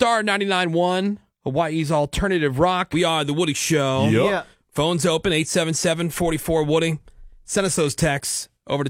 Star 99.1, Hawaii's alternative rock. We are The Woody Show. Yep. Yeah. Phones open, 877-44-WOODY. Send us those texts over to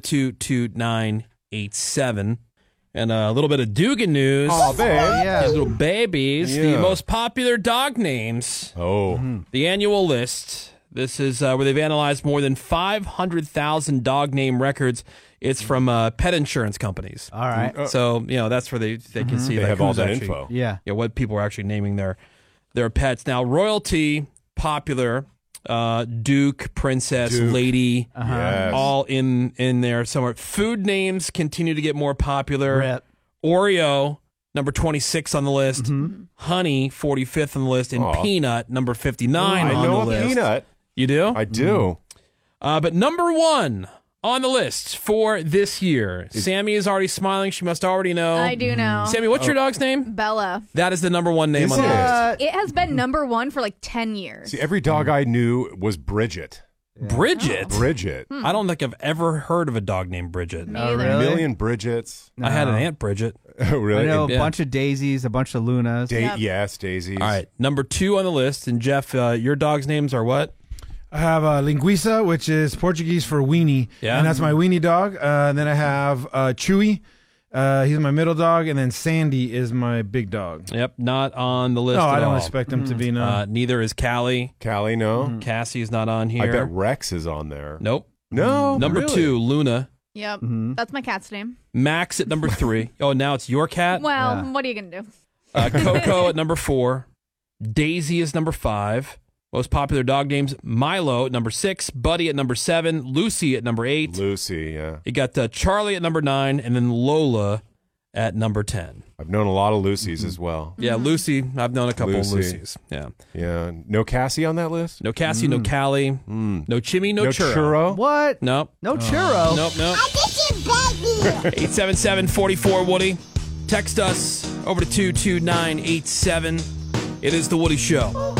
22987. And a little bit of Dugan news. Oh, babe. Yeah. These little babies. Yeah. The most popular dog names. Oh. The annual list. This is where they've analyzed more than 500,000 dog name records. It's from pet insurance companies. All right. So, that's where they can see They like, have all who's that actually- info. Yeah. what people are actually naming their pets. Now, royalty, popular, Duke, Princess, Duke. Lady, Yes. all in there somewhere. Food names continue to get more popular. Rip. Oreo, number 26 on the list. Honey, 45th on the list. And Aw. Peanut, number 59 I on know the a list. peanut. You do? I do. But number one on the list for this year. Sammy is already smiling. She must already know. I do know. Sammy, what's your dog's name? Bella. That is the number one name Is on the it? list. It has been number one for like 10 years. See, every dog I knew was Bridget. Bridget. Bridget. I don't think I've ever heard of a dog named Bridget. Me Oh, either. really? Million Bridgets. I had an Aunt Bridget. Oh, really? I know a Yeah. bunch of daisies, a bunch of lunas. Yep. Yes, daisies. All right, number two on the list. And Jeff, your dog's names are what? I have Linguiça, which is Portuguese for weenie. Yeah. And that's my weenie dog. And then I have Chewy. He's my middle dog. And then Sandy is my big dog. Yep, not on the list No, at I don't all. expect him to be, no. Neither is Callie. Callie, no. Cassie's not on here. I bet Rex is on there. Nope. No. Number really? two, Luna. Yep. That's my cat's name. Max at number three. Oh, now it's your cat? Well, Yeah. what are you going to do? Coco at number four. Daisy is number five. Most popular dog names, Milo at number 6, Buddy at number 7, Lucy at number 8. Lucy, yeah. You got Charlie at number 9, and then Lola at number 10. I've known a lot of Lucys as well. Yeah, Lucy. I've known a couple of Lucy. Lucys. Yeah. Yeah. No Cassie on that list? No Cassie, no Callie, no Chimmy, no, Churro. What? Nope. No churro. Nope, nope. 877-44-WOODY. Text us over to 22987. It is The Woody Show.